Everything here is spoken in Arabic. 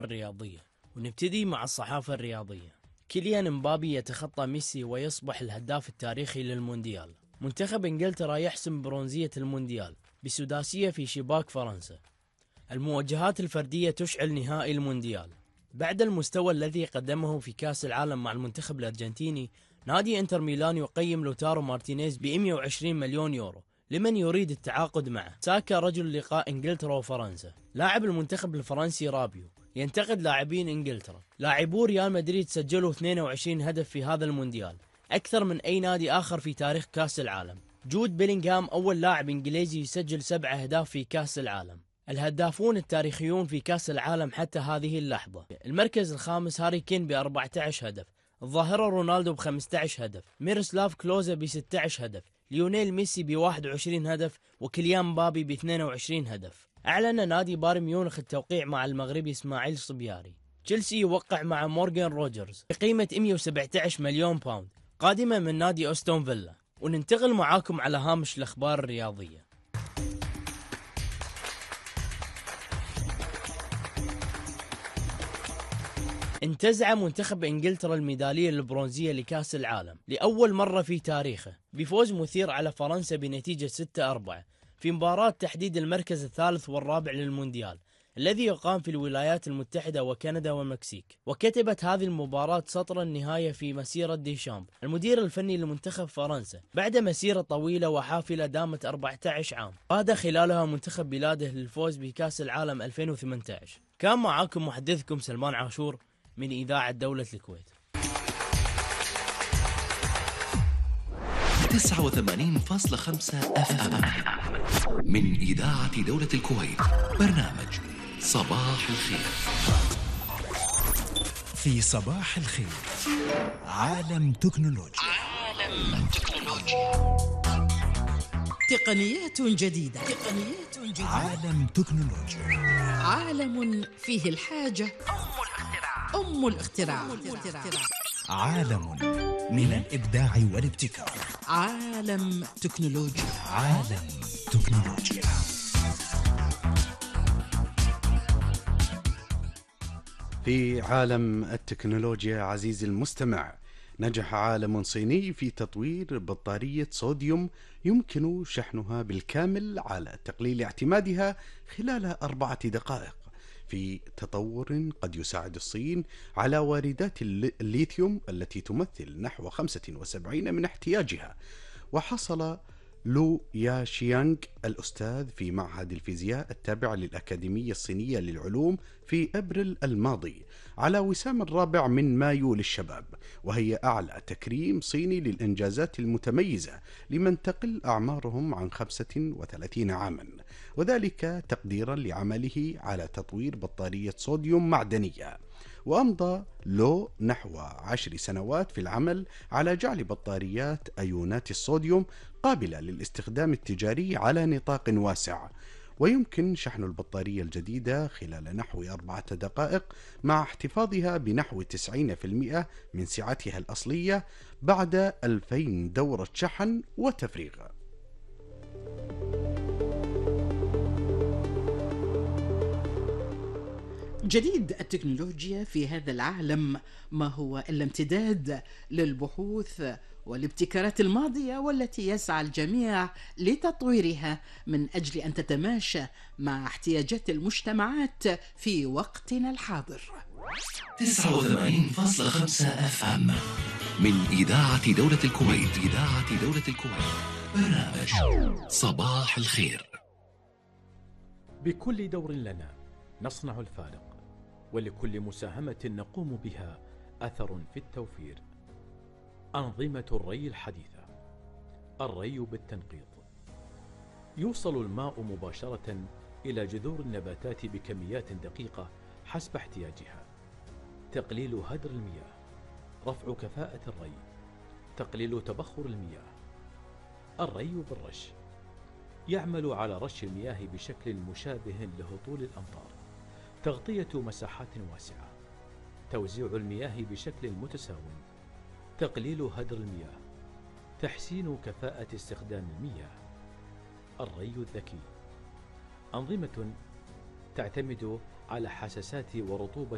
الرياضية، ونبتدي مع الصحافة الرياضية. كيليان مبابي يتخطى ميسي ويصبح الهداف التاريخي للمونديال. منتخب انجلترا يحسم برونزية المونديال بسداسية في شباك فرنسا. المواجهات الفردية تشعل نهائي المونديال. بعد المستوى الذي قدمه في كأس العالم مع المنتخب الأرجنتيني، نادي انتر ميلان يقيم لوتارو مارتينيز ب 120 مليون يورو لمن يريد التعاقد معه. ساكا رجل لقاء انجلترا وفرنسا. لاعب المنتخب الفرنسي رابيو ينتقد لاعبين انجلترا. لاعبو ريال مدريد سجلوا 22 هدف في هذا المونديال، أكثر من أي نادي آخر في تاريخ كأس العالم. جود بيلينغهام أول لاعب إنجليزي يسجل 7 أهداف في كأس العالم. الهدافون التاريخيون في كأس العالم حتى هذه اللحظة: المركز الخامس هاري كين ب 14 هدف، الظاهرة رونالدو ب 15 هدف، ميروسلاف كلوزا ب 16 هدف، ليونيل ميسي ب 21 هدف، وكيليان مبابي ب 22 هدف. أعلن نادي بايرن ميونخ التوقيع مع المغربي إسماعيل صبياري. تشيلسي يوقع مع مورغان روجرز بقيمة 117 مليون باوند قادمة من نادي أستون فيلا. وننتقل معاكم على هامش الأخبار الرياضية. انتزع منتخب انجلترا الميدالية البرونزية لكأس العالم لأول مرة في تاريخه بفوز مثير على فرنسا بنتيجة 6-4 في مباراة تحديد المركز الثالث والرابع للمونديال الذي يقام في الولايات المتحدة وكندا والمكسيك. وكتبت هذه المباراة سطر النهاية في مسيرة ديشامب المدير الفني لمنتخب فرنسا بعد مسيرة طويلة وحافلة دامت 14 عام قاد خلالها منتخب بلاده للفوز بكأس العالم 2018. كان معاكم محدثكم سلمان عاشور من إذاعة دولة الكويت. 89.5 FM من إذاعة دولة الكويت. برنامج صباح الخير. في صباح الخير عالم تكنولوجيا. تقنيات جديدة. عالم تكنولوجيا. عالم فيه الحاجة أم الاختراع. عالم من الإبداع والابتكار. عالم تكنولوجيا. عالم تكنولوجيا. في عالم التكنولوجيا عزيزي المستمع، نجح عالم صيني في تطوير بطارية صوديوم يمكن شحنها بالكامل على تقليل اعتمادها خلال 4 دقائق، في تطور قد يساعد الصين على واردات الليثيوم التي تمثل نحو 75 من احتياجها. وحصل لو ياشيانغ الأستاذ في معهد الفيزياء التابع للأكاديمية الصينية للعلوم في أبريل الماضي على وسام 4 من مايو للشباب، وهي أعلى تكريم صيني للإنجازات المتميزة لمن تقل أعمارهم عن 35 عاما، وذلك تقديرا لعمله على تطوير بطارية صوديوم معدنية. وأمضى لو نحو 10 سنوات في العمل على جعل بطاريات أيونات الصوديوم قابلة للاستخدام التجاري على نطاق واسع، ويمكن شحن البطارية الجديدة خلال نحو 4 دقائق مع احتفاظها بنحو 90% من سعتها الأصلية بعد 2000 دورة شحن وتفريغ. جديد التكنولوجيا في هذا العالم ما هو إلا امتداد للبحوث والابتكارات الماضية والتي يسعى الجميع لتطويرها من أجل أن تتماشى مع احتياجات المجتمعات في وقتنا الحاضر. 89.5 FM من إذاعة دولة الكويت. برنامج صباح الخير. بكل دور لنا نصنع الفارق، ولكل مساهمة نقوم بها أثر في التوفير. أنظمة الري الحديثة. الري بالتنقيط. يوصل الماء مباشرة إلى جذور النباتات بكميات دقيقة حسب احتياجها. تقليل هدر المياه. رفع كفاءة الري. تقليل تبخر المياه. الري بالرش. يعمل على رش المياه بشكل مشابه لهطول الأمطار. تغطية مساحات واسعة. توزيع المياه بشكل متساو. تقليل هدر المياه. تحسين كفاءة استخدام المياه. الري الذكي. أنظمة تعتمد على حساسات ورطوبة